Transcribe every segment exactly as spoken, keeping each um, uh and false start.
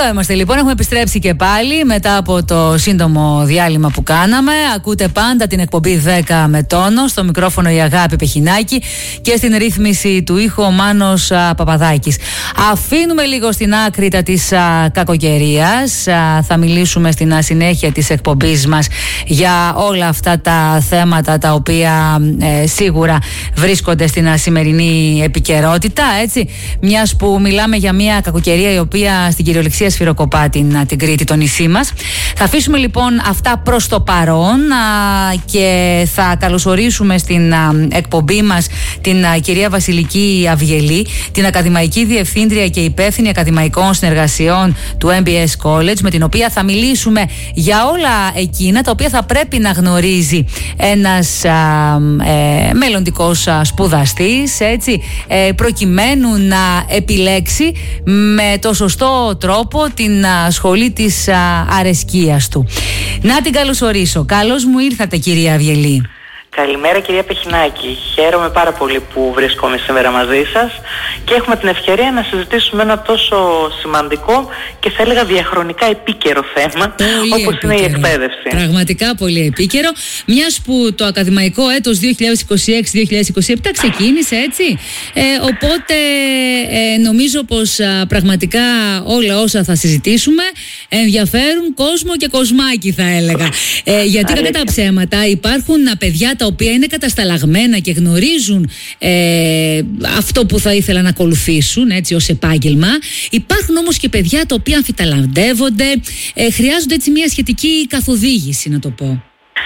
Εδώ είμαστε λοιπόν, έχουμε επιστρέψει και πάλι μετά από το σύντομο διάλειμμα που κάναμε. Ακούτε πάντα την εκπομπή δέκα με τόνο, στο μικρόφωνο η Αγάπη Πεχινάκη και στην ρύθμιση του ήχου ο Μάνος α, Παπαδάκης. Αφήνουμε λίγο στην άκρη τα της α, κακοκαιρίας. Α, θα μιλήσουμε στην α, συνέχεια της εκπομπής μας για όλα αυτά τα θέματα τα οποία ε, σίγουρα βρίσκονται στην α, σημερινή επικαιρότητα, έτσι. Μιας που μιλάμε για μια κακοκαιρία η οποία στην κυριολεξία σφυροκοπά την, την Κρήτη, το νησί μας. Θα αφήσουμε λοιπόν αυτά προς το παρόν α, και θα καλωσορίσουμε στην α, εκπομπή μας την α, κυρία Βασιλική Αυγελή, την Ακαδημαϊκή Διευθύντρια και Υπεύθυνη Ακαδημαϊκών Συνεργασιών του εμ μπι ες College, με την οποία θα μιλήσουμε για όλα εκείνα τα οποία θα πρέπει να γνωρίζει ένας α, ε, μελλοντικός α, σπουδαστής, έτσι, ε, προκειμένου να επιλέξει με το σωστό τρόπο την α, σχολή της α, αρεσκίας του. Να την καλωσορίσω. Καλώς μου ήρθατε, κυρία Αυγελή. Καλημέρα, κυρία Πεχινάκη. Χαίρομαι πάρα πολύ που βρίσκομαι σήμερα μαζί σας και έχουμε την ευκαιρία να συζητήσουμε ένα τόσο σημαντικό και θα έλεγα διαχρονικά επίκαιρο θέμα, πολύ όπως επίκαιρο. Είναι η εκπαίδευση. Πραγματικά πολύ επίκαιρο, μιας που το ακαδημαϊκό έτος δύο χιλιάδες είκοσι έξι δύο χιλιάδες είκοσι επτά ξεκίνησε, έτσι. Ε, οπότε ε, νομίζω πως α, πραγματικά όλα όσα θα συζητήσουμε ενδιαφέρουν κόσμο και κοσμάκι, θα έλεγα. Ε, γιατί κατά τα ψέματα υπάρχουν α, παιδιά τα οποία είναι κατασταλαγμένα και γνωρίζουν ε, αυτό που θα ήθελαν να ακολουθήσουν, έτσι, ως επάγγελμα. Υπάρχουν όμως και παιδιά τα οποία αμφιταλαντεύονται, ε, χρειάζονται έτσι μια σχετική καθοδήγηση, να το πω.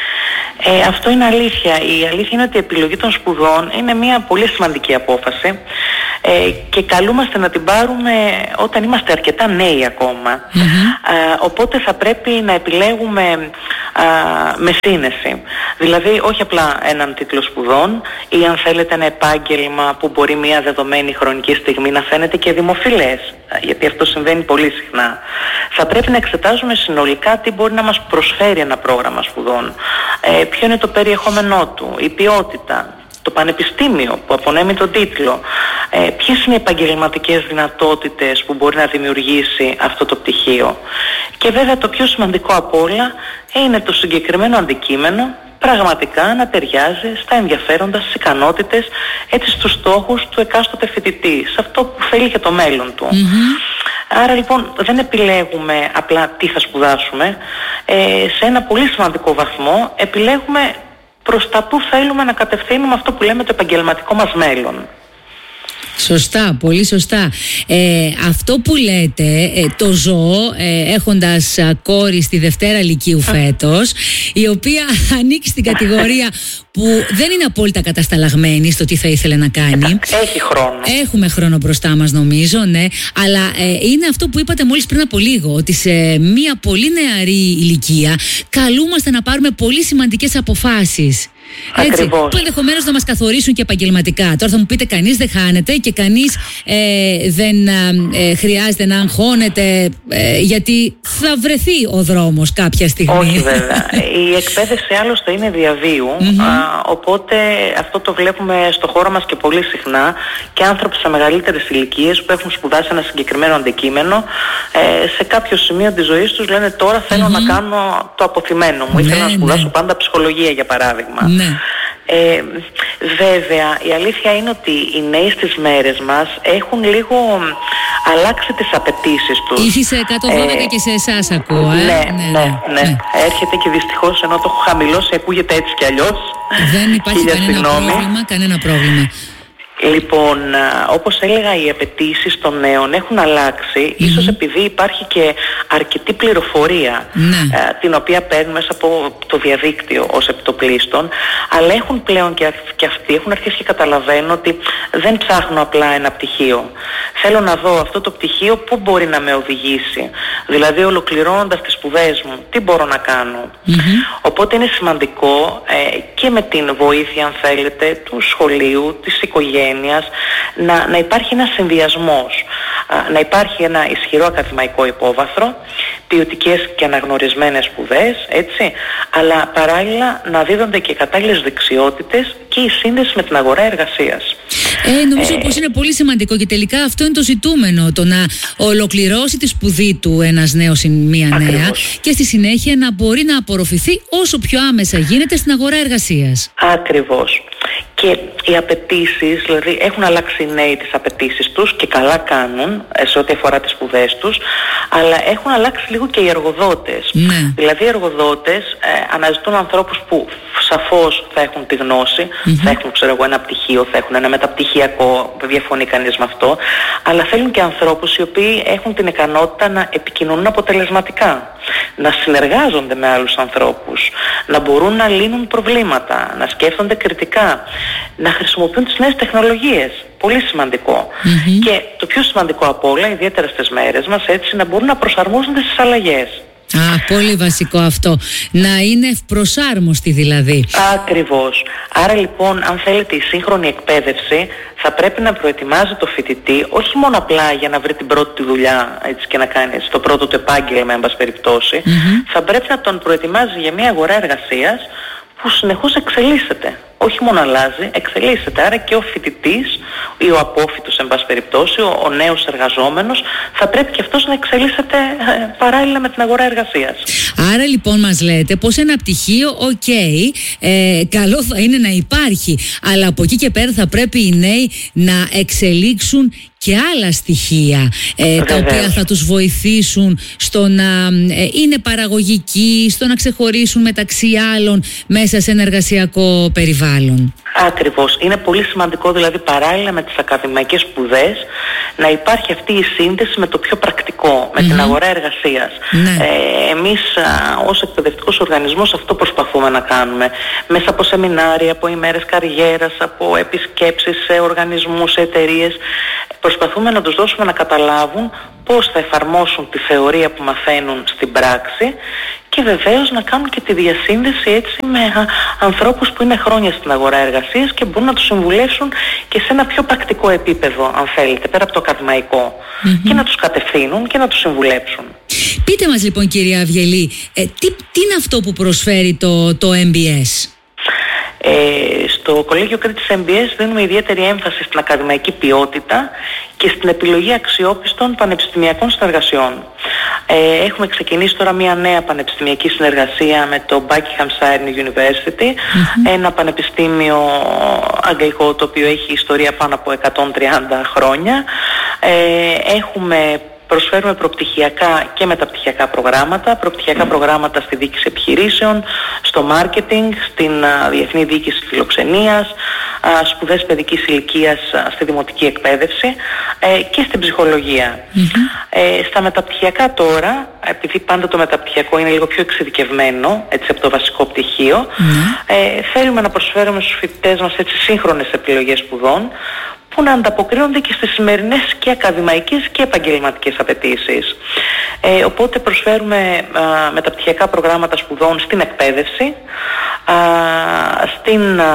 Ε, αυτό είναι αλήθεια. Η αλήθεια είναι ότι η επιλογή των σπουδών είναι μια πολύ σημαντική απόφαση ε, και καλούμαστε να την πάρουμε όταν είμαστε αρκετά νέοι ακόμα. Mm-hmm. Ε, οπότε θα πρέπει να επιλέγουμε α, με σύνεση. Δηλαδή όχι απλά έναν τίτλο σπουδών ή αν θέλετε ένα επάγγελμα που μπορεί μια δεδομένη χρονική στιγμή να φαίνεται και δημοφιλές, γιατί αυτό συμβαίνει πολύ συχνά. Θα πρέπει να εξετάζουμε συνολικά τι μπορεί να μας προσφέρει ένα πρόγραμμα σπουδών. Ε, ποιο είναι το περιεχόμενό του, η ποιότητα, το πανεπιστήμιο που απονέμει τον τίτλο, ε, ποιες είναι οι επαγγελματικές δυνατότητες που μπορεί να δημιουργήσει αυτό το πτυχίο. Και βέβαια το πιο σημαντικό απ' όλα είναι το συγκεκριμένο αντικείμενο πραγματικά να ταιριάζει στα ενδιαφέροντα, στις ικανότητες, έτσι στους στόχους του εκάστοτε φοιτητή, σε αυτό που θέλει και το μέλλον του. Mm-hmm. Άρα λοιπόν δεν επιλέγουμε απλά τι θα σπουδάσουμε, ε, σε ένα πολύ σημαντικό βαθμό επιλέγουμε προς τα που θέλουμε να κατευθύνουμε αυτό που λέμε το επαγγελματικό μας μέλλον. Σωστά, πολύ σωστά. Ε, αυτό που λέτε ε, το ζω, ε, έχοντας α, κόρη στη Δευτέρα Λυκείου φέτος, η οποία ανήκει στην κατηγορία που δεν είναι απόλυτα κατασταλαγμένη στο τι θα ήθελε να κάνει. Έχει χρόνο. Έχουμε χρόνο μπροστά μας, νομίζω, ναι. Αλλά ε, είναι αυτό που είπατε μόλις πριν από λίγο, ότι σε μια πολύ νεαρή ηλικία καλούμαστε να πάρουμε πολύ σημαντικές αποφάσεις. Έτσι, που ενδεχομένως να μας καθορίσουν και επαγγελματικά. Τώρα θα μου πείτε, κανείς δεν χάνεται και κανείς ε, δεν ε, χρειάζεται να αγχώνεται, ε, γιατί θα βρεθεί ο δρόμος κάποια στιγμή. Όχι βέβαια. Η εκπαίδευση άλλωστε είναι διαβίου, mm-hmm. α, οπότε αυτό το βλέπουμε στο χώρο μας και πολύ συχνά, και άνθρωποι σε μεγαλύτερες ηλικίες που έχουν σπουδάσει ένα συγκεκριμένο αντικείμενο, ε, σε κάποιο σημείο της ζωής τους λένε τώρα θέλω mm-hmm. να κάνω το αποθυμένο μου, ήθελα ναι, να σπουδάσω ναι. πάντα ψυχολογία για παράδειγμα. Ναι. Ε, βέβαια η αλήθεια είναι ότι οι νέοι στις μέρες μας έχουν λίγο αλλάξει τις απαιτήσεις τους. Ήθη σε εκατόν δώδεκα ε, και σε εσάς ακούω, ε? ναι, ναι, ναι, ναι, ναι. ναι. Έρχεται και δυστυχώς, ενώ το έχω χαμηλώσει, ακούγεται έτσι κι αλλιώς. Δεν υπάρχει κανένα πρόβλημα, κανένα πρόβλημα. Λοιπόν, όπως έλεγα, οι απαιτήσεις των νέων έχουν αλλάξει, mm-hmm. ίσως επειδή υπάρχει και αρκετή πληροφορία mm-hmm. ε, την οποία παίρνουν μέσα από το διαδίκτυο ως επιτοπλίστων, αλλά έχουν πλέον και, και αυτοί έχουν αρχίσει και καταλαβαίνουν ότι δεν ψάχνω απλά ένα πτυχίο. Θέλω να δω αυτό το πτυχίο πού μπορεί να με οδηγήσει, δηλαδή ολοκληρώνοντας τις σπουδές μου, τι μπορώ να κάνω. Mm-hmm. Οπότε είναι σημαντικό ε, και με την βοήθεια, αν θέλετε, του σχολείου, της οικογένειας, Να, να υπάρχει ένας συνδυασμός, να υπάρχει ένα ισχυρό ακαδημαϊκό υπόβαθρο, ποιοτικές και αναγνωρισμένες σπουδές, έτσι, αλλά παράλληλα να δίδονται και κατάλληλες δεξιότητες και η σύνδεση με την αγορά εργασίας. Ε, νομίζω ε, πως είναι πολύ σημαντικό και τελικά αυτό είναι το ζητούμενο, το να ολοκληρώσει τη σπουδή του ένας νέος ή μία νέα ακριβώς. Και στη συνέχεια να μπορεί να απορροφηθεί όσο πιο άμεσα γίνεται στην αγορά εργασίας. Ακριβώς. Και οι απαιτήσεις, δηλαδή έχουν αλλάξει οι νέοι τις απαιτήσεις τους και καλά κάνουν σε ό,τι αφορά τις σπουδές τους, αλλά έχουν αλλάξει λίγο και οι εργοδότες. Ναι. Δηλαδή οι εργοδότες ε, αναζητούν ανθρώπους που σαφώς θα έχουν τη γνώση, mm-hmm. θα έχουν ξέρω εγώ, ένα πτυχίο, θα έχουν ένα μεταπτυχιακό, δεν διαφωνεί κανείς με αυτό, αλλά θέλουν και ανθρώπους οι οποίοι έχουν την ικανότητα να επικοινωνούν αποτελεσματικά, να συνεργάζονται με άλλους ανθρώπους, να μπορούν να λύνουν προβλήματα, να σκέφτονται κριτικά, να χρησιμοποιούν τις νέες τεχνολογίες. Πολύ σημαντικό. Mm-hmm. Και το πιο σημαντικό από όλα, ιδιαίτερα στις μέρες μας, έτσι, να μπορούν να προσαρμόζονται στις αλλαγές. Α, πολύ βασικό αυτό. Να είναι ευπροσάρμοστη δηλαδή. Ακριβώς. Άρα λοιπόν, αν θέλετε, η σύγχρονη εκπαίδευση θα πρέπει να προετοιμάζει το φοιτητή όχι μόνο απλά για να βρει την πρώτη του δουλειά, έτσι, και να κάνει το πρώτο του επάγγελμα, εν πάση περιπτώσει. Mm-hmm. Θα πρέπει να τον προετοιμάζει για μια αγορά εργασίας που συνεχώς εξελίσσεται. Όχι μόνο αλλάζει, εξελίσσεται. Άρα και ο φοιτητής ή ο απόφοιτος, εν πάση περιπτώσει, ο, ο νέος εργαζόμενος, θα πρέπει και αυτός να εξελίσσεται ε, παράλληλα με την αγορά εργασίας. Άρα λοιπόν μας λέτε πως ένα πτυχίο, οκ, okay, ε, καλό θα είναι να υπάρχει, αλλά από εκεί και πέρα θα πρέπει οι νέοι να εξελίξουν και άλλα στοιχεία ε, τα οποία θα τους βοηθήσουν στο να ε, είναι παραγωγικοί, στο να ξεχωρίσουν μεταξύ άλλων μέσα σε ένα εργασιακό περιβάλλον. Ακριβώς. Είναι πολύ σημαντικό δηλαδή παράλληλα με τις ακαδημαϊκές σπουδές να υπάρχει αυτή η σύνδεση με το πιο πρακτικό, με mm-hmm. την αγορά εργασίας. Mm-hmm. Ε, εμείς α, ως εκπαιδευτικός οργανισμός αυτό προσπαθούμε να κάνουμε. Μέσα από σεμινάρια, από ημέρες καριέρας, από επισκέψεις σε οργανισμούς, σε εταιρείες. Προσπαθούμε να τους δώσουμε να καταλάβουν πώς θα εφαρμόσουν τη θεωρία που μαθαίνουν στην πράξη και βεβαίως να κάνουν και τη διασύνδεση έτσι με α, ανθρώπους που είναι χρόνια στην αγορά εργασίας και μπορούν να τους συμβουλεύσουν και σε ένα πιο πρακτικό επίπεδο, αν θέλετε, πέρα από το ακαδημαϊκό, mm-hmm. και να τους κατευθύνουν και να τους συμβουλέψουν. Πείτε μας λοιπόν, κυρία Αυγελή, ε, τι, τι είναι αυτό που προσφέρει το, το εμ μπι ες? Ε, στο Κολέγιο Κρήτης εμ μπι ες δίνουμε ιδιαίτερη έμφαση στην ακαδημαϊκή ποιότητα και στην επιλογή αξιόπιστων πανεπιστημιακών συνεργασιών. Ε, έχουμε ξεκινήσει τώρα μια νέα πανεπιστημιακή συνεργασία με το Buckinghamshire University, mm-hmm. ένα πανεπιστήμιο αγγλικό το οποίο έχει ιστορία πάνω από εκατόν τριάντα χρόνια. Ε, έχουμε Προσφέρουμε προπτυχιακά και μεταπτυχιακά προγράμματα, προπτυχιακά προγράμματα στη διοίκηση επιχειρήσεων, στο μάρκετινγκ, στην α, διεθνή διοίκηση φιλοξενίας, α, σπουδές παιδικής ηλικίας α, στη δημοτική εκπαίδευση ε, και στην ψυχολογία. Mm-hmm. Ε, στα μεταπτυχιακά τώρα, επειδή πάντα το μεταπτυχιακό είναι λίγο πιο εξειδικευμένο έτσι, από το βασικό πτυχίο, mm-hmm. ε, θέλουμε να προσφέρουμε στους φοιτητές μας έτσι, σύγχρονες επιλογές σπουδών, που να ανταποκρίνονται και στις σημερινές και ακαδημαϊκές και επαγγελματικές απαιτήσεις. Ε, οπότε προσφέρουμε α, μεταπτυχιακά προγράμματα σπουδών στην εκπαίδευση, α, στην α,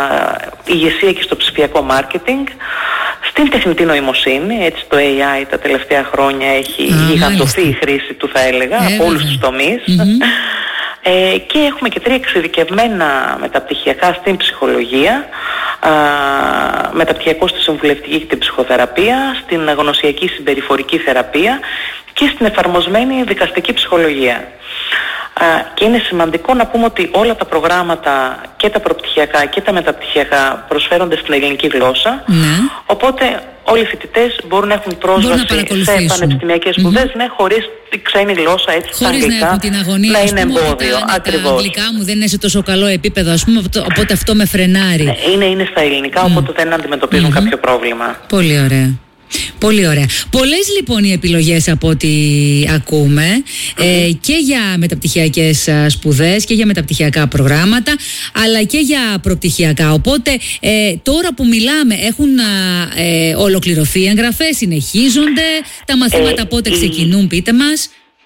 ηγεσία και στο ψηφιακό μάρκετινγκ, στην τεχνητή νοημοσύνη, έτσι το έι άι τα τελευταία χρόνια έχει mm, γιγαντωθεί η χρήση του, θα έλεγα, yeah, από όλους τους τομείς. Mm-hmm. Ε, και έχουμε και τρία εξειδικευμένα μεταπτυχιακά στην ψυχολογία, α, μεταπτυχιακό στη συμβουλευτική και την ψυχοθεραπεία, στην γνωσιακή συμπεριφορική θεραπεία και στην εφαρμοσμένη δικαστική ψυχολογία. Α, και είναι σημαντικό να πούμε ότι όλα τα προγράμματα και τα προπτυχιακά και τα μεταπτυχιακά προσφέρονται στην ελληνική γλώσσα, ναι. Οπότε όλοι οι φοιτητές μπορούν να έχουν πρόσβαση να σε πανεπιστημιακές σπουδές, mm-hmm. ναι, χωρίς τη ξένη γλώσσα, έτσι, στα αγγλικά, να έχουν την αγωνία, να είναι πούμε, εμπόδιο. Τα, ακριβώς. Τα αγγλικά μου δεν είναι σε τόσο καλό επίπεδο, ας πούμε, οπότε αυτό με φρενάρει. Είναι, είναι στα ελληνικά, mm. οπότε δεν αντιμετωπίζουν mm-hmm. κάποιο πρόβλημα. Πολύ ωραία. Πολύ ωραία. Πολλές λοιπόν οι επιλογές από ό,τι ακούμε, mm-hmm. ε, και για μεταπτυχιακές σπουδές και για μεταπτυχιακά προγράμματα, αλλά και για προπτυχιακά. Οπότε ε, τώρα που μιλάμε έχουν ε, ολοκληρωθεί εγγραφές, συνεχίζονται τα μαθήματα, ε, πότε ξεκινούν, πείτε μας.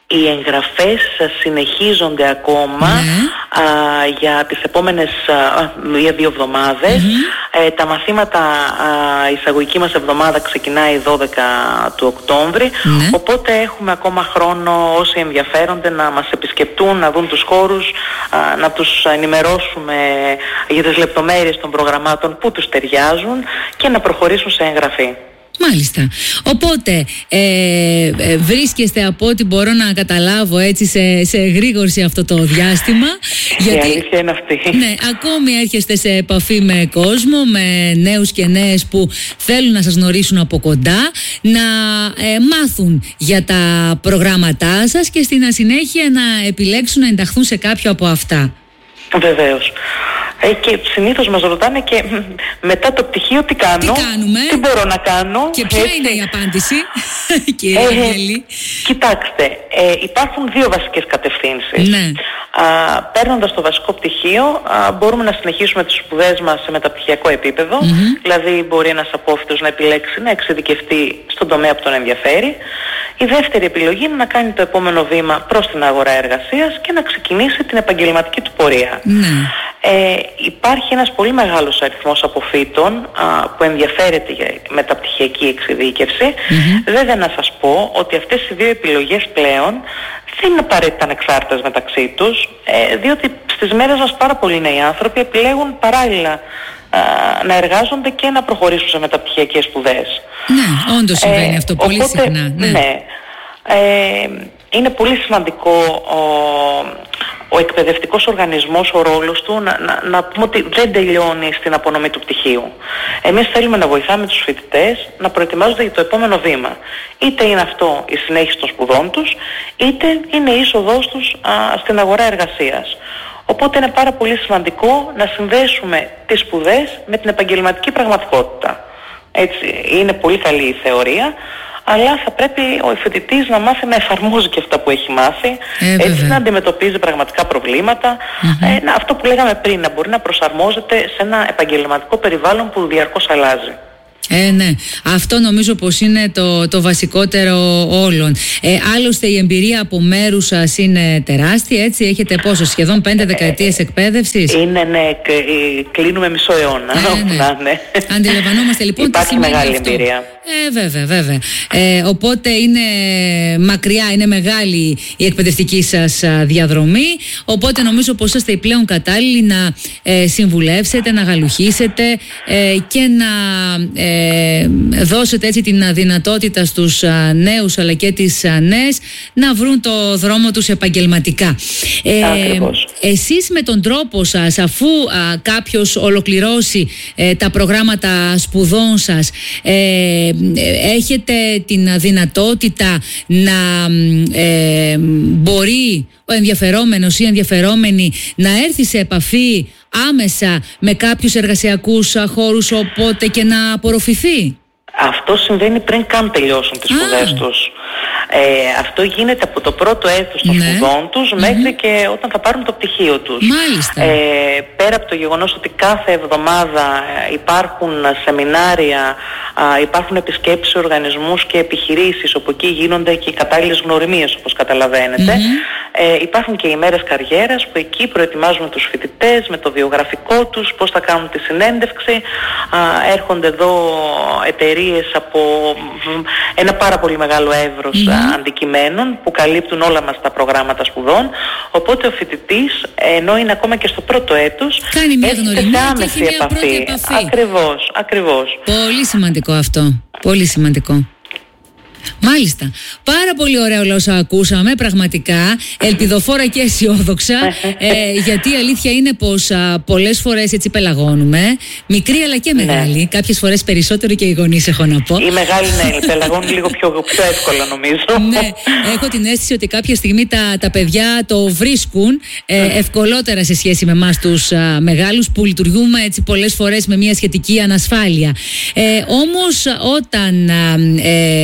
Οι εγγραφές συνεχίζονται ακόμα ναι. α, για τις επόμενες μία-δύο εβδομάδες. Mm-hmm. Ε, τα μαθήματα, α, η εισαγωγική μας εβδομάδα ξεκινάει δώδεκα του Οκτώβρη. Ναι. Οπότε έχουμε ακόμα χρόνο όσοι ενδιαφέρονται να μας επισκεπτούν, να δουν τους χώρους, α, να τους ενημερώσουμε για τις λεπτομέρειες των προγραμμάτων που τους ταιριάζουν και να προχωρήσουν σε εγγραφή. Μάλιστα. Οπότε ε, ε, βρίσκεστε από ό,τι μπορώ να καταλάβω έτσι σε, σε εγρήγορση αυτό το διάστημα. Γιατί, η αλήθεια είναι αυτή. Ναι, ακόμη έρχεστε σε επαφή με κόσμο, με νέους και νέες που θέλουν να σας γνωρίσουν από κοντά, να ε, μάθουν για τα προγράμματά σας και στην συνέχεια να επιλέξουν να ενταχθούν σε κάποιο από αυτά. Βεβαίως. Ε, και συνήθως μας ρωτάνε και μετά το πτυχίο τι κάνω, τι, κάνουμε, τι μπορώ να κάνω. Και ποια έτσι. είναι η απάντηση, κύριε ε, Αγγέλη? Κοιτάξτε, ε, υπάρχουν δύο βασικές κατευθύνσεις. Ναι. Α, παίρνοντας το βασικό πτυχίο α, μπορούμε να συνεχίσουμε τις σπουδές μας σε μεταπτυχιακό επίπεδο. Mm-hmm. Δηλαδή μπορεί ένας απόφοιτος να επιλέξει να εξειδικευτεί στον τομέα που τον ενδιαφέρει. Η δεύτερη επιλογή είναι να κάνει το επόμενο βήμα προς την αγορά εργασίας και να ξεκινήσει την επαγγελματική του πορεία. Mm-hmm. Ε, υπάρχει ένας πολύ μεγάλος αριθμός αποφύτων α, που ενδιαφέρεται για μεταπτυχιακή εξειδίκευση. Mm-hmm. Βέβαια να σας πω ότι αυτές οι δύο επιλογές πλέον δεν είναι απαραίτητα ανεξάρτητες μεταξύ τους, ε, διότι στις μέρες μας πάρα πολλοί νέοι άνθρωποι επιλέγουν παράλληλα α, να εργάζονται και να προχωρήσουν σε μεταπτυχιακές σπουδές. Ναι, όντως συμβαίνει ε, αυτό πολύ οπότε, συχνά. Ναι. ναι ε, είναι πολύ σημαντικό ο, ο εκπαιδευτικός οργανισμός, ο ρόλος του, να, να, να πούμε ότι δεν τελειώνει στην απονομή του πτυχίου. Εμείς θέλουμε να βοηθάμε τους φοιτητές να προετοιμάζονται για το επόμενο βήμα. Είτε είναι αυτό η συνέχιση των σπουδών τους, είτε είναι η είσοδός τους α, στην αγορά εργασίας. Οπότε είναι πάρα πολύ σημαντικό να συνδέσουμε τις σπουδές με την επαγγελματική πραγματικότητα. Έτσι, είναι πολύ καλή η θεωρία, αλλά θα πρέπει ο φοιτητής να μάθει να εφαρμόζει και αυτά που έχει μάθει, ε, έτσι να αντιμετωπίζει πραγματικά προβλήματα. Mm-hmm. Ε, αυτό που λέγαμε πριν, να μπορεί να προσαρμόζεται σε ένα επαγγελματικό περιβάλλον που διαρκώς αλλάζει. Ε, ναι. Αυτό νομίζω πως είναι το, το βασικότερο όλων. Ε, άλλωστε η εμπειρία από μέρους σας είναι τεράστια, έτσι. Έχετε πόσο, σχεδόν πέντε δεκαετίες εκπαίδευσης? Είναι, ναι. Κλείνουμε μισό αιώνα. Ε, ναι. Να, ναι. Αντιλαμβανόμαστε λοιπόν υπάρχει τι σημαίνει μεγάλη αυτό. εμπειρία. Ε, βέβαια, βέβαια. Ε, οπότε είναι μακριά, είναι μεγάλη η εκπαιδευτική σας διαδρομή. Οπότε νομίζω πως είστε πλέον κατάλληλοι να ε, συμβουλεύσετε, να γαλουχίσετε ε, και να ε, δώσετε έτσι την δυνατότητα στους νέους αλλά και τις νέες να βρουν το δρόμο τους επαγγελματικά. Ε, Ακριβώς. Εσείς με τον τρόπο σας, αφού α, κάποιος ολοκληρώσει ε, τα προγράμματα σπουδών σας, ε, έχετε την δυνατότητα να ε, μπορεί ο ενδιαφερόμενος ή ενδιαφερόμενη να έρθει σε επαφή άμεσα με κάποιους εργασιακούς χώρους, οπότε και να απορροφηθεί? Αυτό συμβαίνει πριν καν τελειώσουν τις σπουδές τους. Ε, αυτό γίνεται από το πρώτο έτος των ναι. σπουδών τους mm-hmm. μέχρι και όταν θα πάρουν το πτυχίο τους. Μάλιστα. Ε, πέρα από το γεγονός ότι κάθε εβδομάδα υπάρχουν σεμινάρια, α, υπάρχουν επισκέψεις σε οργανισμούς και επιχειρήσεις, όπου εκεί γίνονται και οι κατάλληλες γνωριμίες, όπως καταλαβαίνετε. Mm-hmm. Ε, υπάρχουν και οι μέρες καριέρας που εκεί προετοιμάζουμε τους φοιτητές με το βιογραφικό τους, πώς θα κάνουν τη συνέντευξη. Α, έρχονται εδώ εταιρείες από ένα πάρα πολύ μεγάλο εύρος mm-hmm. αντικειμένων που καλύπτουν όλα μας τα προγράμματα σπουδών. Οπότε ο φοιτητής, ενώ είναι ακόμα και στο πρώτο έτος, κάνει μια γνωριμία και έχει μια πρώτη επαφή. Ακριβώς, ακριβώς. Πολύ σημαντικό αυτό. Πολύ σημαντικό. Μάλιστα. Πάρα πολύ ωραία όλα όσα ακούσαμε, πραγματικά ελπιδοφόρα και αισιόδοξα, ε, γιατί η αλήθεια είναι πως α, πολλές φορές έτσι πελαγώνουμε, μικρή αλλά και μεγάλη, ναι. κάποιες φορές περισσότερο και οι γονείς, έχω να πω. Η μεγάλη, ναι, πελαγώνουν λίγο πιο, πιο εύκολα νομίζω. Ναι, έχω την αίσθηση ότι κάποια στιγμή τα, τα παιδιά το βρίσκουν ε, ευκολότερα σε σχέση με εμάς τους α, μεγάλους, που λειτουργούμε έτσι πολλές φορές με μια σχετική ανασφάλεια. Ε, όμως όταν α, ε,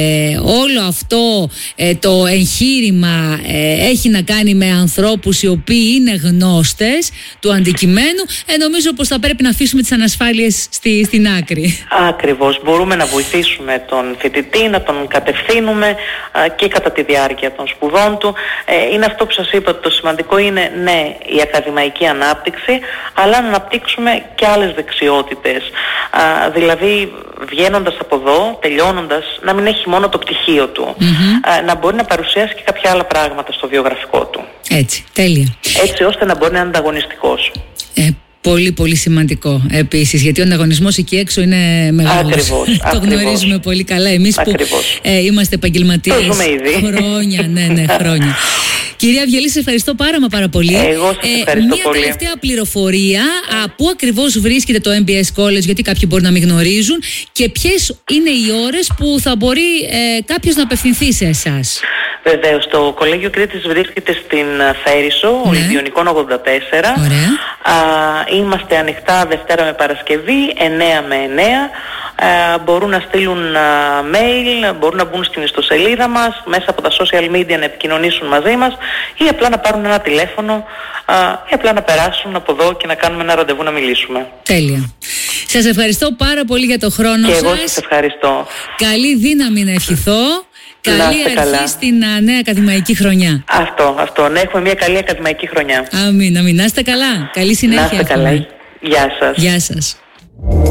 όλο αυτό ε, το εγχείρημα ε, έχει να κάνει με ανθρώπους οι οποίοι είναι γνώστες του αντικειμένου, ε, νομίζω πως θα πρέπει να αφήσουμε τις ανασφάλειες στη, στην άκρη. Ακριβώς. Μπορούμε να βοηθήσουμε τον φοιτητή, να τον κατευθύνουμε α, και κατά τη διάρκεια των σπουδών του. Ε, είναι αυτό που σας είπα, ότι το σημαντικό είναι, ναι, η ακαδημαϊκή ανάπτυξη, αλλά να αναπτύξουμε και άλλες δεξιότητες. Α, δηλαδή, βγαίνοντας από εδώ, τελειώνοντας, να μην έχει μόνο το πτυχίο του. Mm-hmm. Α, να μπορεί να παρουσιάσει και κάποια άλλα πράγματα στο βιογραφικό του. Έτσι, τέλεια. Έτσι ώστε να μπορεί να είναι ανταγωνιστικός. Ε, Πολύ πολύ σημαντικό επίσης, γιατί ο ανταγωνισμός εκεί έξω είναι μεγάλος. Ακριβώς, το ακριβώς. γνωρίζουμε πολύ καλά εμείς που ε, είμαστε επαγγελματίες χρόνια, ναι, ναι, χρόνια. Κυρία Αυγελή, σε ευχαριστώ πάρα μα πάρα πολύ. Εγώ σας ευχαριστώ Μια πολύ. Μια τελευταία πληροφορία, α, πού ακριβώς βρίσκεται το εμ μπι ες College, γιατί κάποιοι μπορεί να μην γνωρίζουν, και ποιες είναι οι ώρες που θα μπορεί ε, κάποιος να απευθυνθεί σε εσάς. Βεβαίως, το Κολέγιο Κρήτης βρίσκεται στην Θέρισο, ναι. Ολυμπιονικών ογδόντα τέσσερα. Ωραία. Α, είμαστε ανοιχτά Δευτέρα με Παρασκευή, εννέα με εννέα. Α, μπορούν να στείλουν α, mail, μπορούν να μπουν στην ιστοσελίδα μας, μέσα από τα social media να επικοινωνήσουν μαζί μας, ή απλά να πάρουν ένα τηλέφωνο α, ή απλά να περάσουν από εδώ και να κάνουμε ένα ραντεβού να μιλήσουμε. Τέλεια. Σας ευχαριστώ πάρα πολύ για το χρόνο και σας. Και εγώ σας ευχαριστώ. Καλή δύναμη να ευχηθώ. Καλή αρχή καλά. Στην α, νέα ακαδημαϊκή χρονιά. Αυτό, αυτό. Να έχουμε μια καλή ακαδημαϊκή χρονιά. Αμήν, αμήν. Να είστε καλά. Καλή συνέχεια. Να είστε καλά. Γεια σας. Γεια σας.